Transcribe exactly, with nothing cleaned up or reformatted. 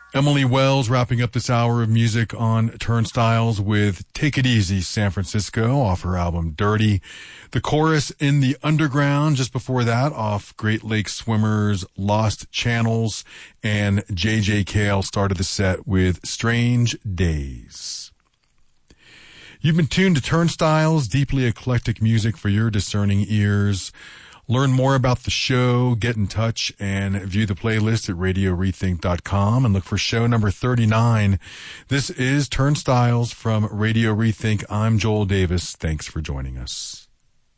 Emily Wells wrapping up this hour of music on Turnstiles with Take It Easy San Francisco off her album Dirty. The chorus In the Underground just before that off Great Lakes Swimmers Lost Channels, and J J Cale started the set with Strange Days. You've been tuned to Turnstiles, deeply eclectic music for your discerning ears. Learn more about the show, get in touch, and view the playlist at radio rethink dot com and look for show number thirty-nine. This is Turnstiles from Radio Rethink. I'm Joel Davis. Thanks for joining us.